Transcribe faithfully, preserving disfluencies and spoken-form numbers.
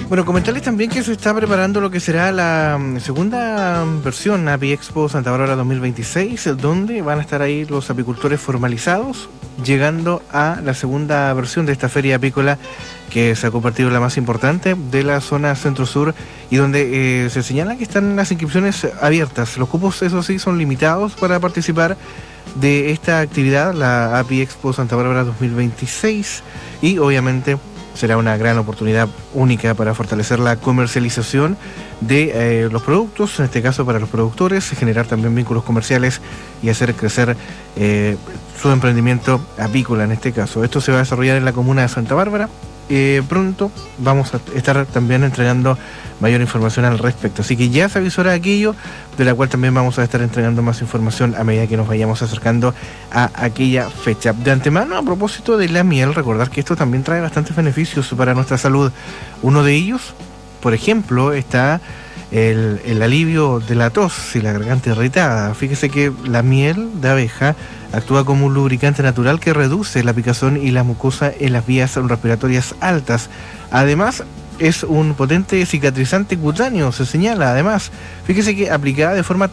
Bueno, comentarles también que se está preparando lo que será la mm, segunda mm, versión Api Expo Santa Bárbara dos mil veintiséis, donde van a estar ahí los apicultores formalizados, llegando a la segunda versión de esta feria apícola que se ha convertido en la más importante de la zona centro-sur y donde eh, se señala que están las inscripciones abiertas. Los cupos, eso sí, son limitados para participar de esta actividad, la Api Expo Santa Bárbara dos mil veintiséis, y obviamente será una gran oportunidad única para fortalecer la comercialización de eh, los productos, en este caso para los productores, generar también vínculos comerciales y hacer crecer eh, su emprendimiento apícola en este caso. Esto se va a desarrollar en la comuna de Santa Bárbara. Eh, pronto vamos a estar también entregando mayor información al respecto, así que ya se avisora aquello, de la cual también vamos a estar entregando más información a medida que nos vayamos acercando a aquella fecha. De antemano, a propósito de la miel, recordar que esto también trae bastantes beneficios para nuestra salud. Uno de ellos, por ejemplo, está el, el alivio de la tos y la garganta irritada. Fíjese que la miel de abeja actúa como un lubricante natural que reduce la picazón y la mucosa en las vías respiratorias altas. Además, es un potente cicatrizante cutáneo, se señala. Además, fíjese que aplicada de forma